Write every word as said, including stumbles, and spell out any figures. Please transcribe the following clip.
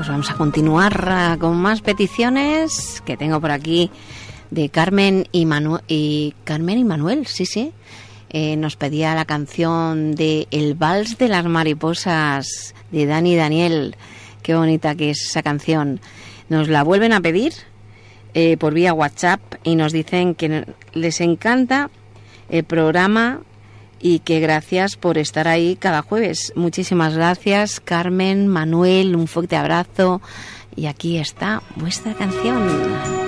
pues vamos a continuar con más peticiones que tengo por aquí de Carmen y, Manu- y Carmen y Manuel, sí, sí. Eh, nos pedía la canción de El Vals de las Mariposas de Dani y Daniel. Qué bonita que es esa canción. Nos la vuelven a pedir eh, por vía WhatsApp y nos dicen que les encanta el programa y que gracias por estar ahí cada jueves. Muchísimas gracias, Carmen, Manuel, un fuerte abrazo y aquí está vuestra canción.